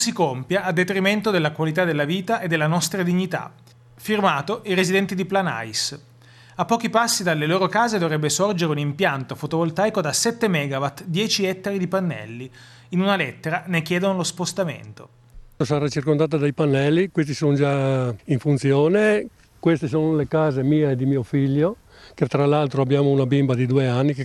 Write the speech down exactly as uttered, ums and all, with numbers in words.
si compia a detrimento della qualità della vita e della nostra dignità. Firmato i residenti di Planais. A pochi passi dalle loro case dovrebbe sorgere un impianto fotovoltaico da sette megawatt, dieci ettari di pannelli. In una lettera ne chiedono lo spostamento. Sarà circondata dai pannelli, questi sono già in funzione, queste sono le case mie e di mio figlio, che tra l'altro abbiamo una bimba di due anni che